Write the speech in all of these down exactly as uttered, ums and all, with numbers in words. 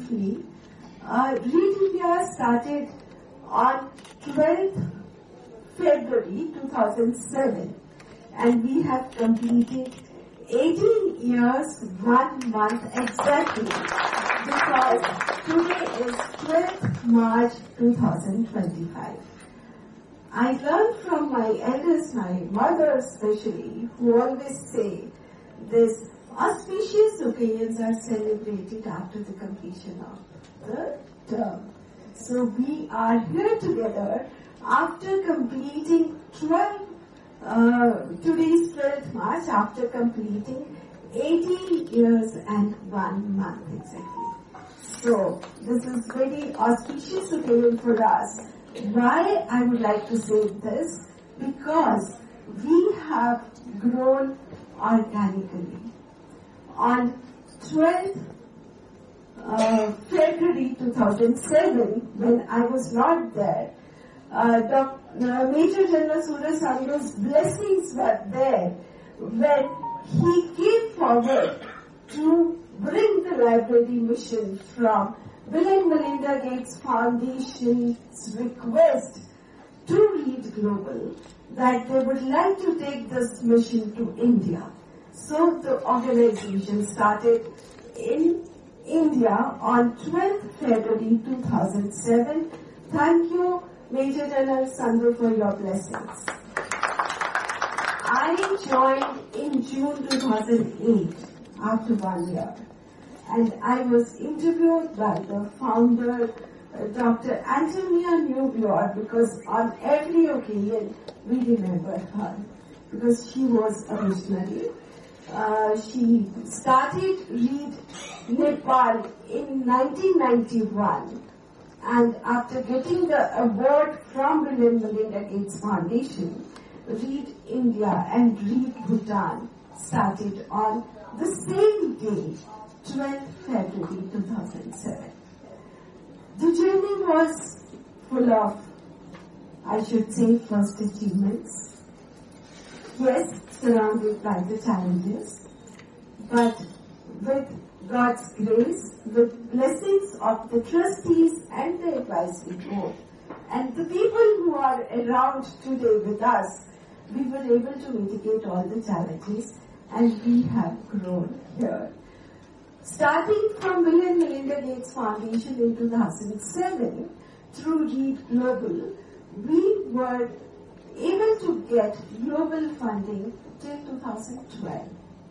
briefly, uh, Read India started on twelfth February two thousand seven, and we have completed eighteen years, one month exactly, because today is twelfth March two thousand twenty-five. I learned from my elders, my mother especially, who always say this auspicious occasions are celebrated after the completion of the term. So we are here together after completing twelve, uh, today's twelfth March, after completing eighteen years and one month exactly. So this is very auspicious occasion for us. Why I would like to say this? Because we have grown organically. On twelfth uh, February two thousand seven, when I was not there, uh, Doctor Uh, Major General Surya Sandhu's blessings were there when he came forward to bring the library mission from Bill and Melinda Gates Foundation's request to Read Global that they would like to take this mission to India. So the organization started in India on twelfth February two thousand seven. Thank you, Major General Sandhu, for your blessings. I joined in June two thousand eight, after one year. And I was interviewed by the founder, uh, Doctor Antonia Newbjord, because on every occasion we remember her, because she was a visionary. Uh, she started Read Nepal in nineteen ninety-one, and after getting the award from Bill and Melinda Gates Foundation, Read India and Read Bhutan started on the same day, twelfth February two thousand seven. The journey was full of, I should say, first achievements. Yes, surrounded by the challenges, but with God's grace, with blessings of the trustees and the advisory board, and the people who are around today with us, we were able to mitigate all the challenges, and we have grown here. Starting from Bill and Melinda Gates Foundation in two thousand seven, through Read Global, we were able to get global funding till two thousand twelve.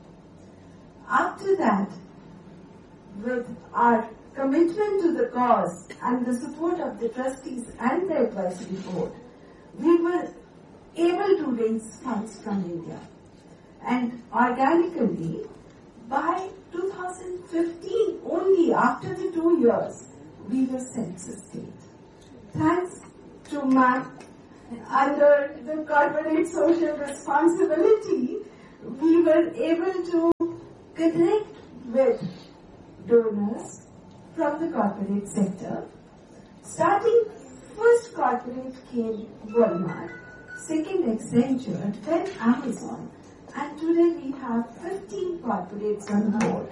After that, with our commitment to the cause and the support of the trustees and the advisory board, we were able to raise funds from India. And organically, by two thousand fifteen, only after the two years, we were self-sustained. Thanks to M A C, under the corporate social responsibility, we were able to connect with donors from the corporate sector. Starting, first corporate came Walmart, second Accenture, then Amazon, and today we have fifteen corporates on board.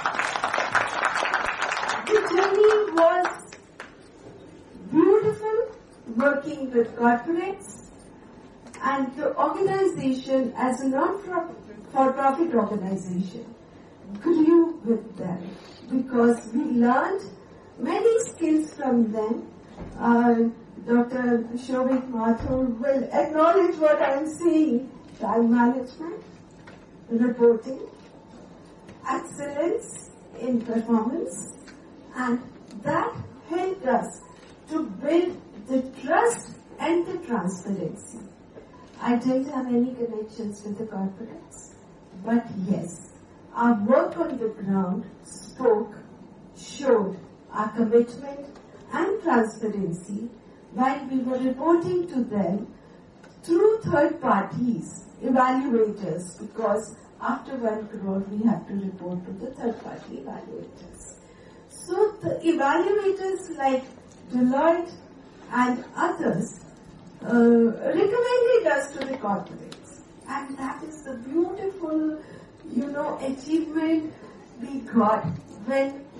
The journey was beautiful, working with corporates, and the organization as a non-for-profit organization grew with them because we learned many skills from them. Uh, Doctor Shobhit Mathur will acknowledge what I am saying: time management, reporting, excellence in performance, and that helped us to build the trust and the transparency. I didn't have any connections with the corporates, but yes, our work on the ground spoke, showed our commitment and transparency while we were reporting to them through third parties, evaluators, because after one crore we have to report to the third party evaluators. So the evaluators like Deloitte and others uh, recommended us to the corporates, and that is the beautiful, you know, achievement we got when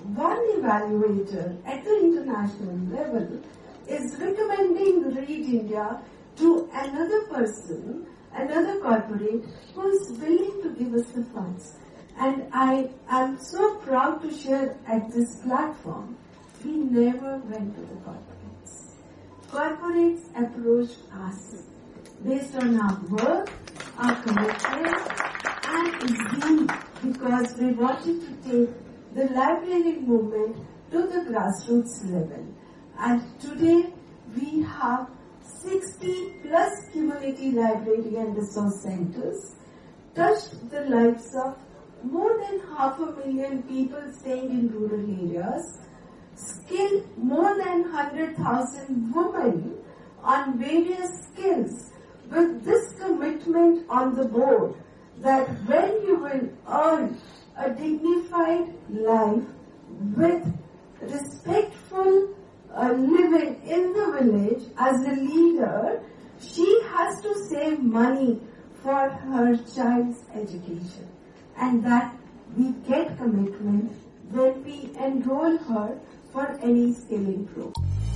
one evaluator at the international level is recommending Read India to another person, another corporate who is willing to give us the funds. And I am so proud to share at this platform, we never went to the corporates. Corporates approached us based on our work, our commitment, and zeal, because we wanted to take the library movement to the grassroots level. And today we have sixty plus community library and resource centers, touched the lives of more than half a million people staying in rural areas, skilled more than one hundred thousand women on various skills, with this commitment on the board that when you will earn a dignified life with respectful uh, living in the village as a leader, she has to save money for her child's education. And that we get commitment when we enroll her for any skilling program.